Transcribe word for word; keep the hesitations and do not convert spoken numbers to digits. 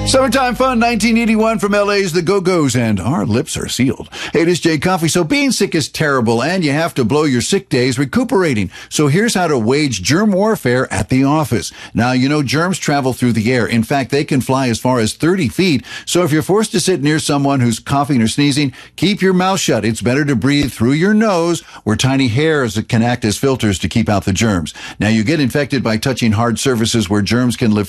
Summertime fun, nineteen eighty-one from L A's The Go-Go's, and our lips are sealed. Hey, it is Jay Coffee. So being sick is terrible, and you have to blow your sick days recuperating. So here's how to wage germ warfare at the office. Now, you know germs travel through the air. In fact, they can fly as far as thirty feet. So if you're forced to sit near someone who's coughing or sneezing, keep your mouth shut. It's better to breathe through your nose, where tiny hairs can act as filters to keep out the germs. Now, you get infected by touching hard surfaces where germs can live